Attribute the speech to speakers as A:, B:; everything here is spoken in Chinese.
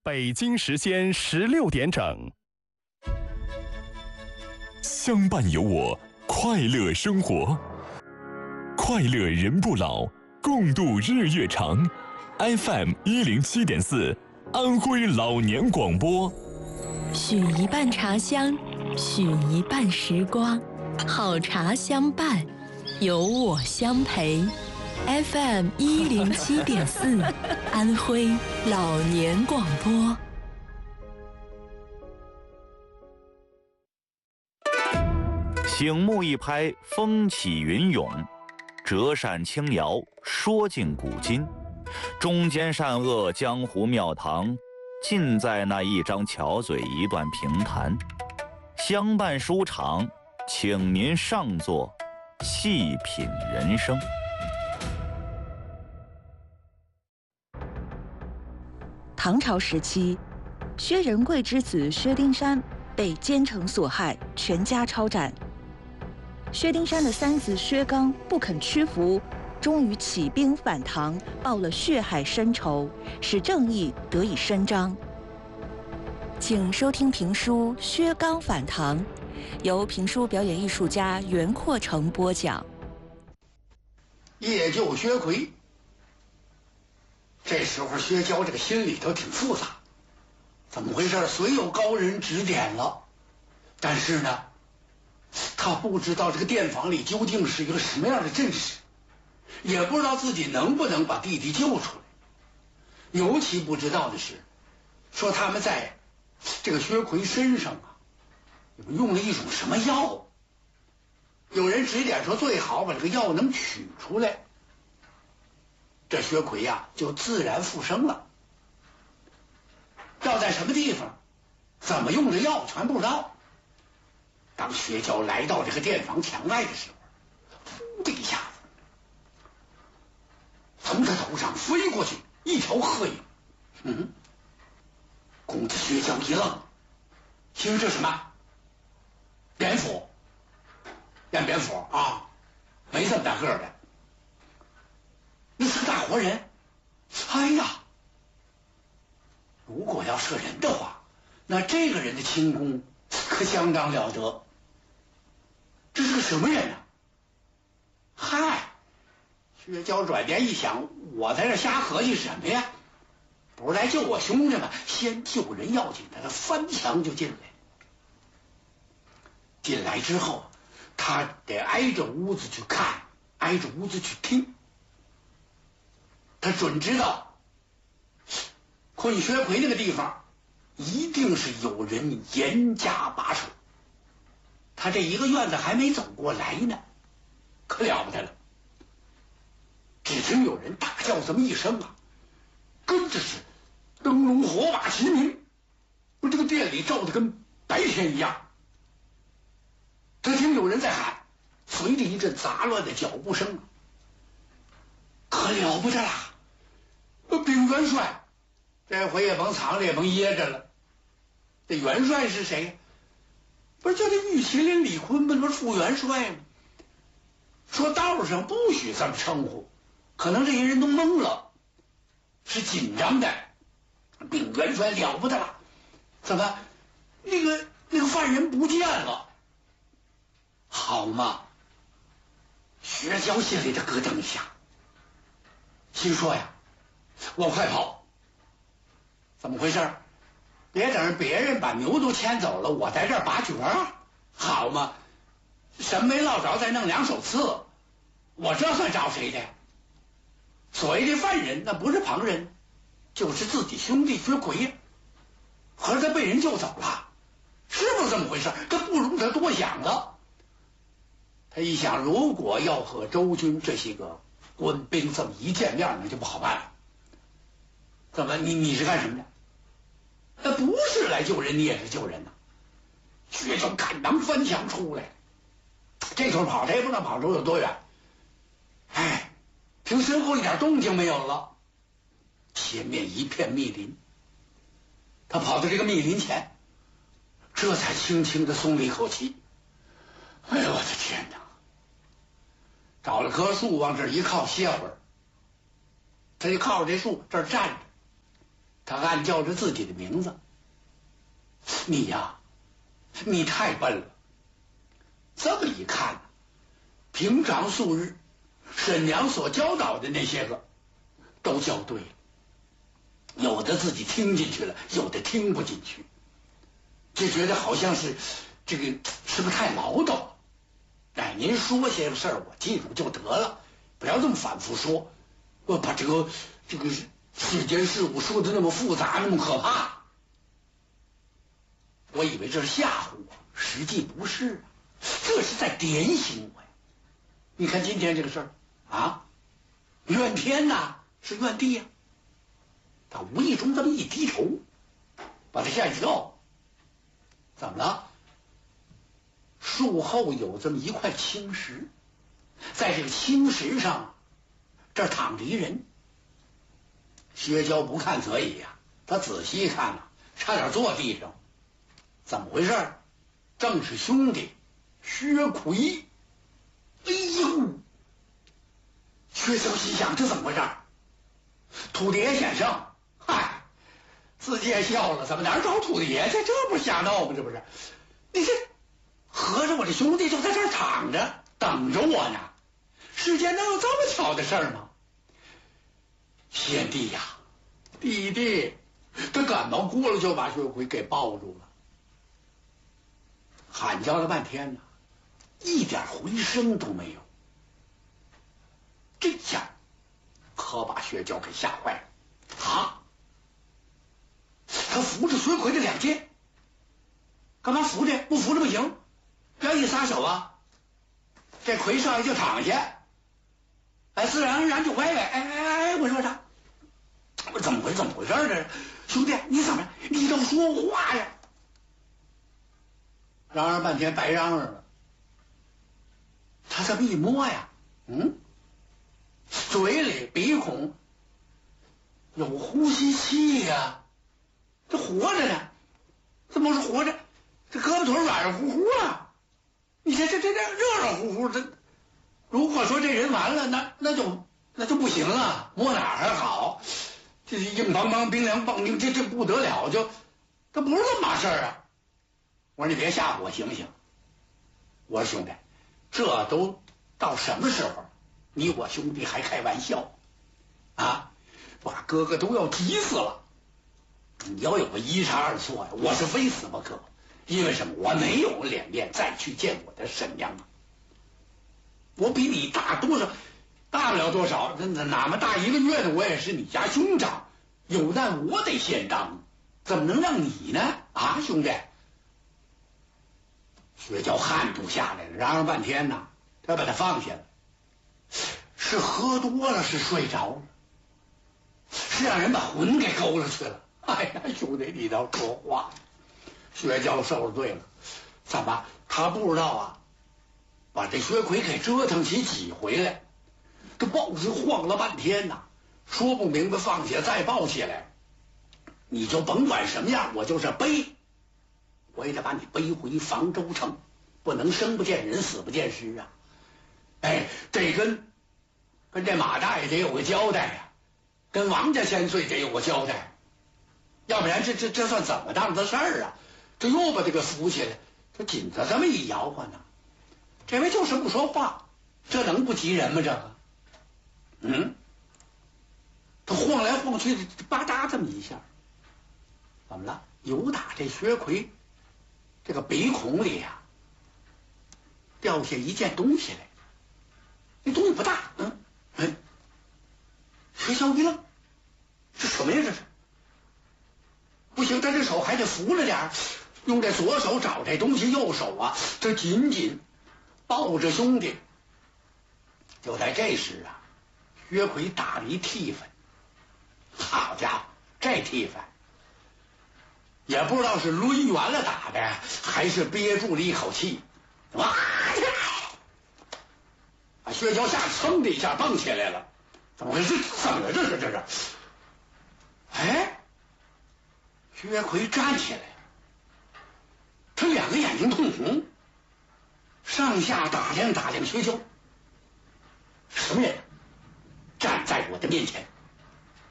A: 北京时间16点整。
B: 相伴有我，快乐生活，快乐人不老，共度日月长。FM 107.4，安徽老年广播。
C: 许一半茶香，许一半时光，好茶相伴，有我相陪。FM 107.4，安徽老年广播。
D: 醒目一拍，风起云涌；折扇轻摇，说尽古今。中间善恶，江湖庙堂，尽在那一张巧嘴，一段评弹。相伴书场，请您上座，细品人生。
E: 唐朝时期，薛仁贵之子薛丁山被奸臣所害，全家抄斩。薛丁山的三子薛刚不肯屈服，终于起兵反唐，报了血海深仇，使正义得以伸张。请收听评书《薛刚反唐》，由评书表演艺术家袁阔成播讲。
F: 夜救薛奎。这时候薛娇这个心里头挺复杂，怎么回事？虽有高人指点了，但是呢，他不知道这个殿房里究竟是一个什么样的阵势，也不知道自己能不能把弟弟救出来。尤其不知道的是，说他们在这个薛奎身上啊，用了一种什么药。有人指点说，最好把这个药能取出来，这薛奎呀就自然复生了。药在什么地方，怎么用这药全不知道。当薛娇来到这个殿房墙外的时候，呼的一下子，从他头上飞过去一条黑影。公子薛娇一愣，心说这什么？蝙蝠？演蝙蝠啊？没这么大个儿的。那是个大活人。哎呀，如果要是人的话，那这个人的轻功可相当了得。这是个什么人呢？嗨，薛娇转念一想，我在这瞎合计什么呀？不是来救我兄弟吗？先救人要紧，他翻墙就进来。进来之后，他得挨着屋子去看，挨着屋子去听。他准知道困薛奎那个地方一定是有人严加把守。他这一个院子还没走过来呢，可了不得了。只听有人大叫这么一声啊，跟着是灯笼火把齐鸣，这个店里照得跟白天一样。他听有人在喊，随着一阵杂乱的脚步声，可了不得啦！禀元帅，这回也甭藏着也甭掖着了。这元帅是谁？不是就这玉麒麟李逵吗？不是副元帅吗？说道上不许这么称呼，可能这些人都懵了，是紧张的。禀元帅，了不得了！怎么那个犯人不见了？好嘛！薛娇心里的咯噔一下，心说呀，我快跑！怎么回事？别等别人把牛都牵走了，我在这儿拔角儿，好嘛？什么没落着，再弄两手刺，我这算找谁的？所谓的犯人，那不是旁人，就是自己兄弟薛奎呀。可是他被人救走了，是不是这么回事？这不容他多想了。他一想，如果要和周军这些个官兵这么一见面，那就不好办了。怎么你是干什么的？那不是来救人，你也是救人呐。薛娇赶忙翻墙出来，这头跑，他也不知道跑出有多远。哎，听身后一点动静没有了，前面一片密林。他跑到这个密林前，这才轻轻地松了一口气。哎呦我的天哪！找了棵树往这儿一靠歇会儿，他就靠着这树这儿站着。 他暗叫着自己的名字。你呀，你太笨了。这么一看，平常素日沈娘所教导的那些个都教对了，有的自己听进去了，有的听不进去，就觉得好像是这个是不是太唠叨了？哎，您说些事儿我记住就得了，不要这么反复说，我把这个世间事物说的那么复杂，那么可怕。我以为这是吓唬我，实际不是啊，这是在点醒我呀。你看今天这个事儿啊，怨天呐，是怨地呀。他无意中这么一低头，把他吓一跳。怎么了？树后有这么一块青石，在这个青石上，这儿躺着一人。薛娇不看则已呀，他仔细看了，差点坐地上。怎么回事？正是兄弟薛奎。哎呦！薛娇心想，这怎么回事？土地爷先生，嗨，自己笑了，怎么哪儿找土地爷去？这不是瞎闹吗？这不是？你这合着我这兄弟就在这儿躺着等着我呢，世间能有这么巧的事儿吗？贤弟呀，弟弟，他赶忙过来就把薛奎给抱住了，喊叫了半天呢，一点回声都没有。这下可把薛娇给吓坏了啊！他扶着薛奎的两肩，干嘛扶着？不扶着不行，要一撒手啊，这奎上来就躺下，哎，自然而然就歪歪。哎，我说啥？我怎么回事这？兄弟，你怎么你都说话呀？嚷半天白嚷嚷了。他这么一摸呀，嘴里鼻孔有呼吸器呀，这活着呢，怎么是活着？这胳膊腿软乎乎啊！你这热乎乎的，如果说这人完了，那就不行了，摸哪儿还好，这硬邦邦、冰凉棒冰，这不得了，这不是这么码事儿啊！我说你别吓唬我行不行？我说兄弟，这都到什么时候？你我兄弟还开玩笑啊？把哥哥都要急死了！你要有个一差二错呀，我是非死不可。因为什么？我没有脸面再去见我的沈娘啊！我比你大多少？大不了多少，哪么大1个月的，我也是你家兄长，有难我得先当，怎么能让你呢？啊，兄弟！薛娇汗都下来了，嚷嚷半天呢，他把他放下了。是喝多了，是睡着了，是让人把魂给勾了去了。哎呀，兄弟，你倒说话。薛娇受了罪了，怎么他不知道啊？把这薛奎给折腾起几回来，这抱是晃了半天呐，说不明白放下再抱起来，你就甭管什么样，我就是背，我也得把你背回房州城，不能生不见人，死不见尸啊！哎，这跟这马大爷得有个交代呀，跟王家千岁得有个交代，要不然这算怎么当的事儿啊？这又把这个扶起来，这紧着这么一摇晃呢，这位就是不说话，这能不急人吗？这个，他晃来晃去的，吧嗒这么一下，怎么了？有打这薛奎这个鼻孔里呀，掉下一件东西来，那东西不大，薛娇一愣，这什么呀？这是不行，他这手还得扶着点儿。用这左手找这东西，右手啊，这紧紧抱着兄弟。就在这时啊，薛奎打了一替分，好家伙，这替分也不知道是抡圆了打的，还是憋住了一口气，哇！把薛娇吓噌的一下蹦起来了，怎么回事？怎么了？这是？哎，薛奎站起来。他两个眼睛通红，上下打量薛娇，什么人站在我的面前？